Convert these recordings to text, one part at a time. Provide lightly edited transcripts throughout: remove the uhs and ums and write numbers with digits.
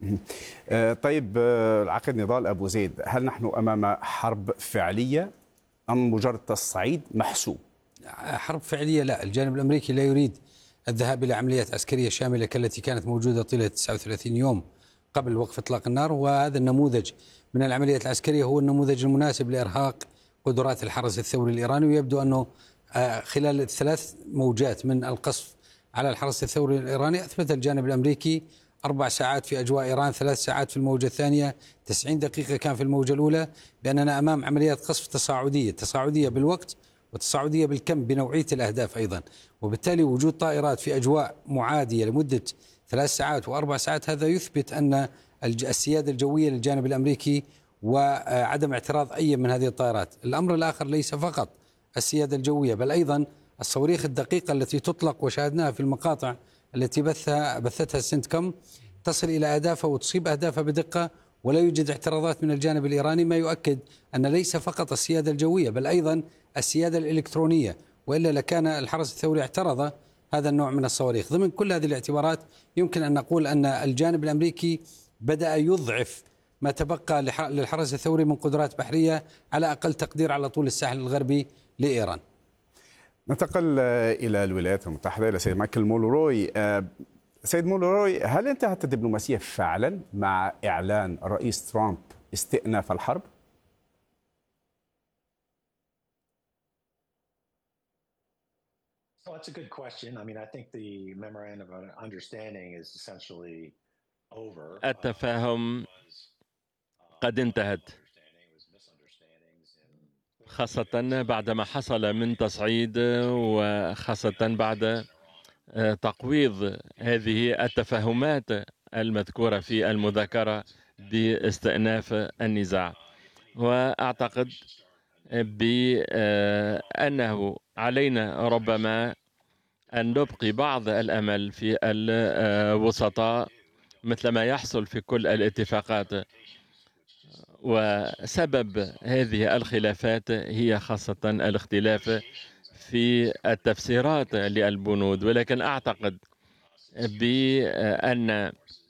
طيب، العقيد نضال أبو زيد، هل نحن أمام حرب فعلية أم مجرد تصعيد محسوب؟ حرب فعلية لا، الجانب الأمريكي لا يريد الذهاب إلى عمليات عسكرية شاملة كالتي كانت موجودة طيلة 39 يوم قبل وقف إطلاق النار، وهذا النموذج من العمليات العسكرية هو النموذج المناسب لإرهاق قدرات الحرس الثوري الإيراني. ويبدو أنه خلال الثلاث موجات من القصف على الحرس الثوري الإيراني أثبت الجانب الأمريكي 4 ساعات في أجواء إيران، 3 ساعات في الموجة الثانية، 90 دقيقة كان في الموجة الأولى، بأننا أمام عمليات قصف تصاعدية بالوقت وتصاعدية بالكم بنوعية الأهداف أيضا. وبالتالي وجود طائرات في أجواء معادية لمدة 3 ساعات و4 ساعات هذا يثبت أن السيادة الجوية للجانب الأمريكي وعدم اعتراض أي من هذه الطائرات. الأمر الآخر ليس فقط السيادة الجوية بل أيضا الصواريخ الدقيقة التي تطلق وشاهدناها في المقاطع التي بثتها السنتكم تصل إلى أهدافها وتصيب أهدافها بدقة، ولا يوجد اعتراضات من الجانب الإيراني، ما يؤكد أن ليس فقط السيادة الجوية بل أيضا السيادة الإلكترونية، وإلا لكان الحرس الثوري اعترض هذا النوع من الصواريخ. ضمن كل هذه الاعتبارات يمكن أن نقول أن الجانب الأمريكي بدأ يضعف ما تبقى للحرس الثوري من قدرات بحرية على أقل تقدير على طول الساحل الغربي لإيران. ننتقل إلى الولايات المتحدة، إلى سيد مايكل مولروي. سيد مولروي، هل انتهت الدبلوماسية فعلا مع إعلان الرئيس ترامب استئناف الحرب؟ So that's a good question. I mean, I think the memorandum of understanding is essentially over. التفاهم قد انتهت، خاصة بعدما حصل من تصعيد، وخاصة بعد تقويض هذه التفاهمات المذكورة في المذكرة باستئناف النزاع. وأعتقد بأنه علينا ربما أن نبقي بعض الأمل في الوسطاء مثل ما يحصل في كل الاتفاقات، وسبب هذه الخلافات هي خاصة الاختلاف في التفسيرات للبنود. ولكن أعتقد بأن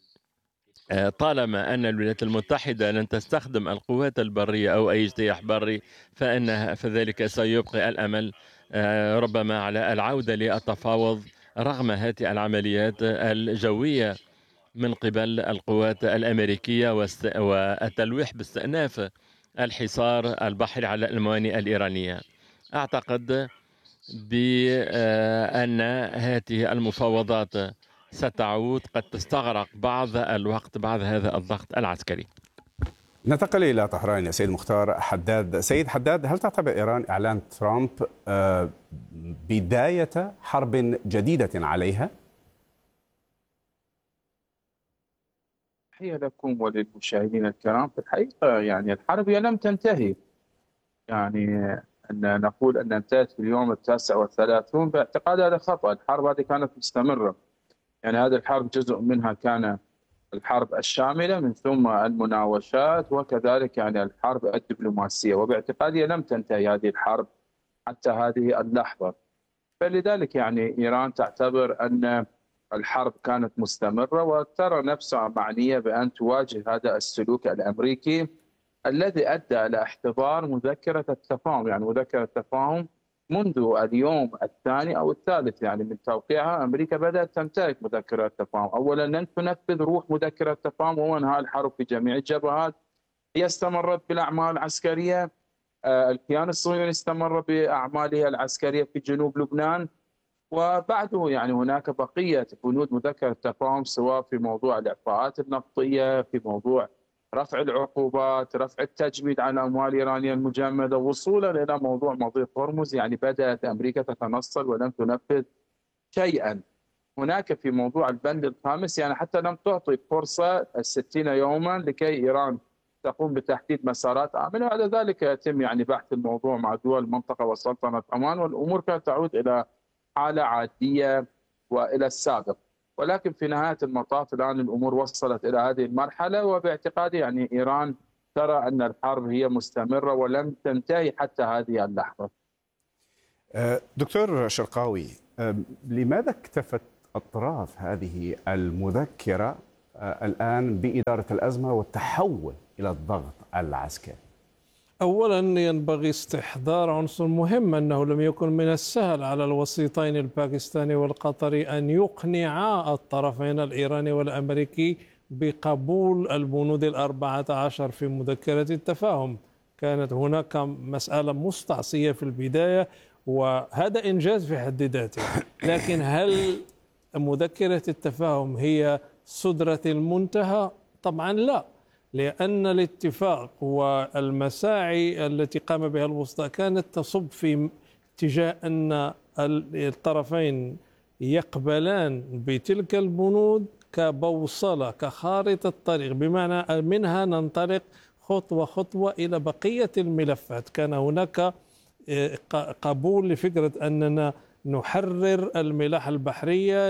طالما أن الولايات المتحدة لن تستخدم القوات البرية أو أي اجتياح بري فذلك سيبقي الأمل ربما على العودة للتفاوض رغم هذه العمليات الجوية من قبل القوات الأمريكية والتلويح باستئناف الحصار البحري على الموانئ الإيرانية. أعتقد بأن هذه المفاوضات ستعود قد تستغرق بعض الوقت بعد هذا الضغط العسكري. ننتقل إلى طهران يا سيد مختار حداد. سيد حداد، هل تعتبر إيران إعلان ترامب بداية حرب جديدة عليها؟ تحية لكم وللمشاهدين الكرام. في الحقيقة يعني الحرب لم تنتهي، يعني أن نقول أن انتهت في اليوم 39 باعتقاد هذا خطأ. الحرب هذه كانت مستمرة، يعني هذه الحرب جزء منها كان الحرب الشاملة، من ثم المناوشات، وكذلك يعني الحرب الدبلوماسية، وباعتقادي لم تنتهي هذه الحرب حتى هذه اللحظة. فلذلك يعني إيران تعتبر أن الحرب كانت مستمرة، وترى نفسها معنية بأن تواجه هذا السلوك الأمريكي الذي أدى إلى احتضار مذكرة التفاهم. يعني مذكرة التفاهم منذ اليوم الثاني أو الثالث يعني من توقيعها، أمريكا بدأت تمتلك مذكرة التفاهم. أولا لن تنفذ روح مذكرة التفاهم وهو انهاء الحرب في جميع الجبهات. هي استمرت بالأعمال العسكرية، الكيان الصهيوني استمر بأعماله العسكرية في جنوب لبنان، وبعده يعني هناك بقية بنود مذكرة التفاهم، سواء في موضوع الإعفاءات النفطية، في موضوع رفع العقوبات، رفع التجميد عن الأموال الإيرانية المجمدة، وصولا إلى موضوع مضيق هرمز. يعني بدأت أمريكا تتنصل ولم تنفذ شيئا. هناك في موضوع البند الخامس يعني حتى لم تعطي فرصة 60 يوما لكي إيران تقوم بتحديد مسارات آمنة، وبعد ذلك يتم يعني بحث الموضوع مع دول المنطقة وسلطنة عمان، والأمور كانت تعود إلى حالة عادية وإلى السابق. ولكن في نهاية المطاف الآن الأمور وصلت إلى هذه المرحلة، وباعتقادي يعني إيران ترى أن الحرب هي مستمرة ولم تنتهي حتى هذه اللحظة. دكتور شرقاوي، لماذا اكتفت أطراف هذه المذكرة الآن بإدارة الأزمة والتحول إلى الضغط العسكري؟ أولا ينبغي استحضار عنصر مهم، أنه لم يكن من السهل على الوسيطين الباكستاني والقطري أن يقنعا الطرفين الإيراني والأمريكي بقبول البنود 14 في مذكرة التفاهم. كانت هناك مسألة مستعصية في البداية، وهذا إنجاز في حد ذاته، لكن هل مذكرة التفاهم هي سدرة المنتهى؟ طبعا لا، لأن الاتفاق والمساعي التي قام بها الوسطاء كانت تصب في اتجاه أن الطرفين يقبلان بتلك البنود كبوصلة، كخارطة طريق، بمعنى منها ننطلق خطوة خطوة إلى بقية الملفات. كان هناك قبول لفكرة أننا نحرر الملاحة البحرية،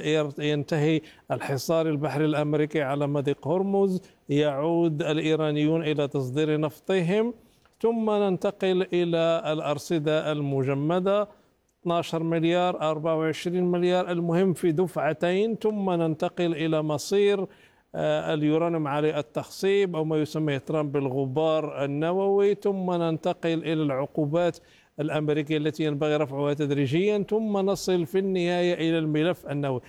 ينتهي الحصار البحري الأمريكي على مضيق هرمز، يعود الإيرانيون إلى تصدير نفطهم، ثم ننتقل إلى الأرصدة المجمدة 12 مليار 24 مليار، المهم في دفعتين، ثم ننتقل إلى مصير اليورانيوم عالي التخصيب أو ما يسمى ترامب بالغبار النووي، ثم ننتقل إلى العقوبات الأمريكية التي ينبغي رفعها تدريجيا، ثم نصل في النهاية إلى الملف النووي.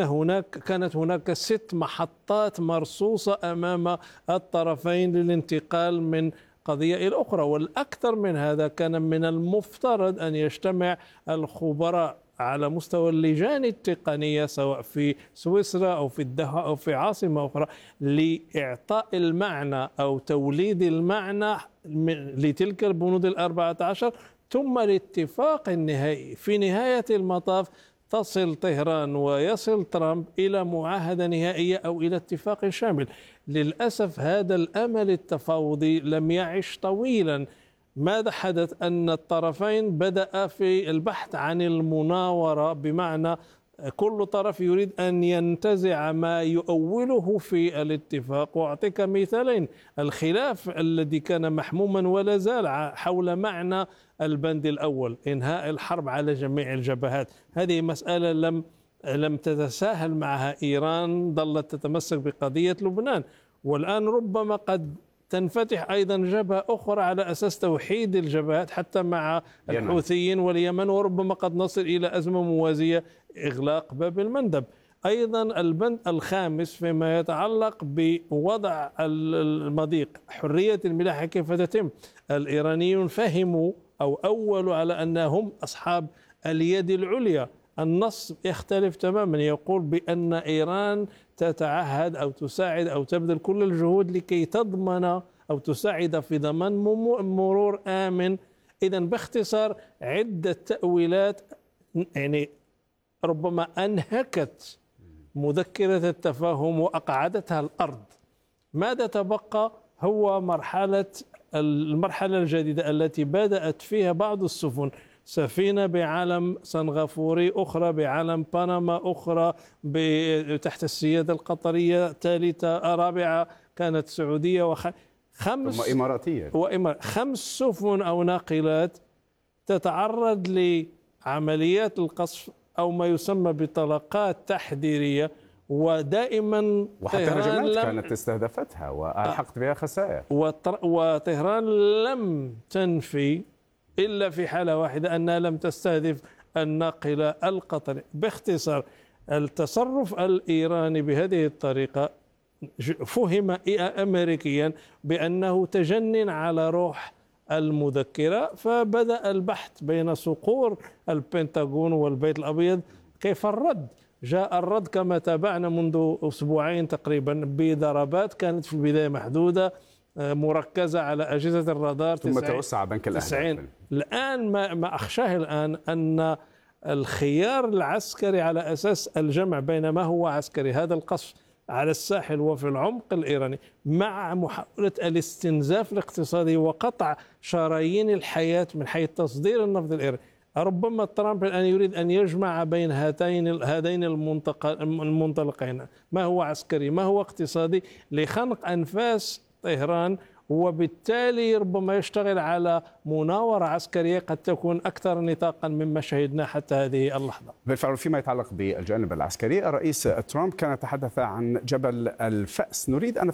كانت هناك 6 محطات مرصوصة أمام الطرفين للانتقال من قضية إلى أخرى، والأكثر من هذا كان من المفترض أن يجتمع الخبراء على مستوى اللجان التقنية سواء في سويسرا أو في الدوحة أو في عاصمة أخرى لإعطاء المعنى أو توليد المعنى لتلك البنود 14، ثم الاتفاق النهائي. في نهاية المطاف تصل طهران ويصل ترامب إلى معاهدة نهائية أو إلى اتفاق شامل. للأسف هذا الأمل التفاوضي لم يعش طويلا. ماذا حدث؟ أن الطرفين بدأ في البحث عن المناورة، بمعنى كل طرف يريد أن ينتزع ما يؤوله في الاتفاق. وأعطيك مثالين: الخلاف الذي كان محموما ولا زال حول معنى البند الأول، إنهاء الحرب على جميع الجبهات. هذه مسألة لم تتساهل معها إيران، ظلت تتمسك بقضية لبنان، والآن ربما قد تنفتح أيضا جبهة أخرى على أساس توحيد الجبهات حتى مع الحوثيين واليمن، وربما قد نصل إلى أزمة موازية، إغلاق باب المندب. أيضا البند الخامس فيما يتعلق بوضع المضيق، حرية الملاحة كيف تتم. الإيرانيون فهموا أو أولوا على أنهم أصحاب اليد العليا. النص يختلف تماما، يقول بأن إيران تتعهد أو تساعد أو تبذل كل الجهود لكي تضمن أو تساعد في ضمان مرور آمن. إذن باختصار عدة تأويلات يعني ربما أنهكت مذكرة التفاهم وأقعدتها الأرض. ماذا تبقى؟ هو المرحلة الجديدة التي بدأت فيها بعض السفن، سفينة بعلم سنغافوري، أخرى بعلم بنما، أخرى تحت السيادة القطرية، ثالثة رابعة كانت سعودية، ثم إماراتية، 5 سفن أو ناقلات تتعرض لعمليات القصف أو ما يسمى بطلقات تحذيرية، ودائما وحتى هجمات كانت استهدفتها وألحقت بها خسائر. وطهران لم تنفي إلا في حالة واحدة، أنها لم تستهدف الناقلة القطري. باختصار التصرف الإيراني بهذه الطريقة فهم أمريكيا بأنه تجنن على روح المذكرة، فبدأ البحث بين صقور البنتاغون والبيت الأبيض كيف الرد. جاء الرد كما تابعنا منذ أسبوعين تقريبا بضربات كانت في البداية محدودة مركزة على أجهزة الرادار، ثم توسع بنك الأهداف. الآن ما أخشاه الآن أن الخيار العسكري على أساس الجمع بين ما هو عسكري، هذا القصف على الساحل وفي العمق الإيراني، مع محاولة الاستنزاف الاقتصادي وقطع شرايين الحياة من حيث تصدير النفط الإيراني. ربما ترامب الآن يريد أن يجمع بين هذين المنطلقين، ما هو عسكري ما هو اقتصادي، لخنق أنفاس طهران وبالتالي ربما يشتغل على مناورة عسكرية قد تكون أكثر نطاقا مما شهدنا حتى هذه اللحظة. بالفعل فيما يتعلق بالجانب العسكري، الرئيس ترامب كان يتحدث عن جبل الفأس. نريد أن